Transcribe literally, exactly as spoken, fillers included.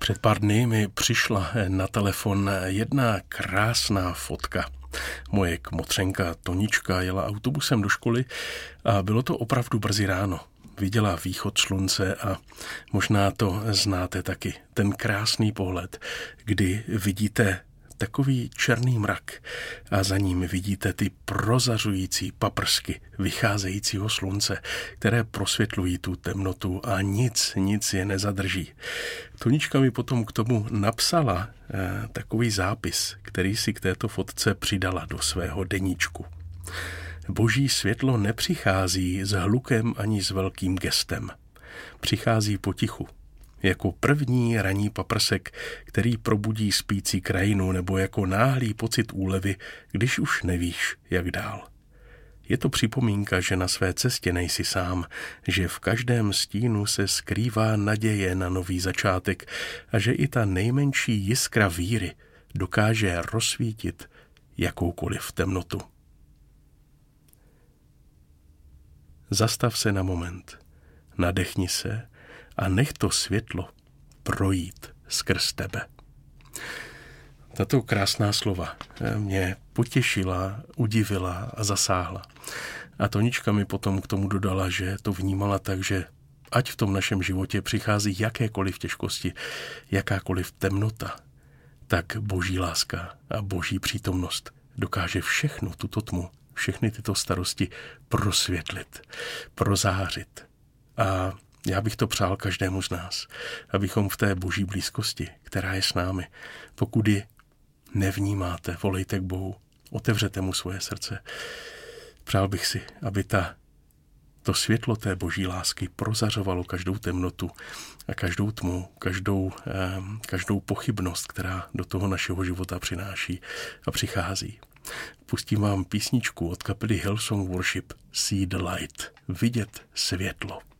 Před pár dny mi přišla na telefon jedna krásná fotka. Moje kmotřenka Tonička jela autobusem do školy a bylo to opravdu brzy ráno. Viděla východ slunce a možná to znáte taky. Ten krásný pohled, kdy vidíte takový černý mrak a za ním vidíte ty prozařující paprsky vycházejícího slunce, které prosvětlují tu temnotu a nic, nic je nezadrží. Tonička mi potom k tomu napsala eh, takový zápis, který si k této fotce přidala do svého deníčku. Boží světlo nepřichází s hlukem ani s velkým gestem. Přichází potichu. Jako první ranní paprsek, který probudí spící krajinu, nebo jako náhlý pocit úlevy, když už nevíš, jak dál. Je to připomínka, že na své cestě nejsi sám, že v každém stínu se skrývá naděje na nový začátek a že i ta nejmenší jiskra víry dokáže rozsvítit jakoukoliv temnotu. Zastav se na moment, nadechni se a nech to světlo projít skrz tebe. Tato krásná slova mě potěšila, udivila a zasáhla. A Tonička mi potom k tomu dodala, že to vnímala tak, že ať v tom našem životě přichází jakékoliv těžkosti, jakákoliv temnota, tak Boží láska a Boží přítomnost dokáže všechnu tuto tmu, všechny tyto starosti prosvětlit, prozářit. A já bych to přál každému z nás, abychom v té Boží blízkosti, která je s námi, pokud ji nevnímáte, volejte k Bohu, otevřete mu svoje srdce. Přál bych si, aby ta, to světlo té Boží lásky prozařovalo každou temnotu a každou tmu, každou, každou pochybnost, která do toho našeho života přináší a přichází. Pustím vám písničku od kapely Hillsong Worship See the Light, vidět světlo.